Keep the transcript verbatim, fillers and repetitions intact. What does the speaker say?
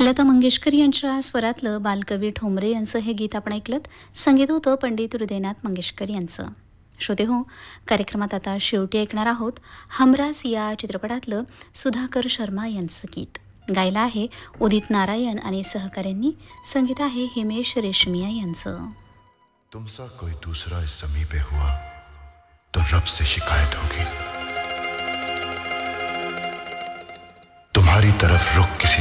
लता मंगेशकर यांच्या स्वरातलं बालकवी ठोंबरे यांचं हे गीत आपण ऐकलं. संगीत होतं पंडित हृदयनाथ मंगेशकर यांचं. श्रोते हो, कार्यक्रमात आता शेवटी ऐकणार आहोत हमरास या चित्रपटातलं सुधाकर शर्मा यांचं गीत. गायला आहे उदित नारायण आणि सहकाऱ्यांनी. संगीत आहे हिमेश रेशमिया यांचं. तुमसा कोई दूसरा इस ज़मीं पे हुआ तो रब से शिकायत होगी. तुम्हारी तरफ रुख किसी